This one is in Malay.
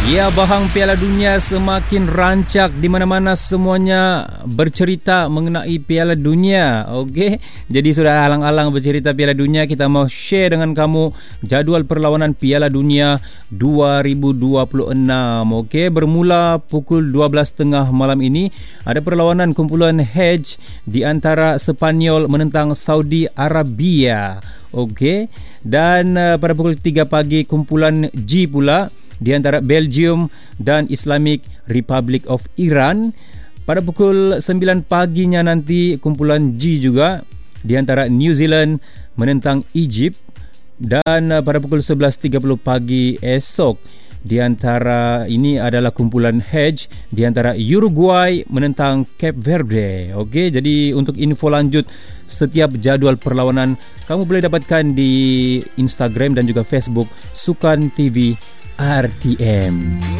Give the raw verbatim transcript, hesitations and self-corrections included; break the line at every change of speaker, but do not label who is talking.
Ya, bahang Piala Dunia semakin rancak, di mana-mana semuanya bercerita mengenai Piala Dunia. Okey, jadi sudah alang-alang bercerita Piala Dunia, kita mau share dengan kamu jadual perlawanan Piala Dunia dua ribu dua puluh enam. Okey, bermula pukul dua belas tiga puluh malam ini ada perlawanan kumpulan H di antara Sepanyol menentang Saudi Arabia. Okey, dan uh, pada pukul tiga pagi kumpulan G pula di antara Belgium dan Islamic Republic of Iran. Pada pukul sembilan paginya nanti kumpulan G juga di antara New Zealand menentang Egypt. Dan pada pukul sebelas tiga puluh pagi esok di antara ini adalah kumpulan H di antara Uruguay menentang Cape Verde. Okey, jadi untuk info lanjut setiap jadual perlawanan kamu boleh dapatkan di Instagram dan juga Facebook Sukan T V R T M.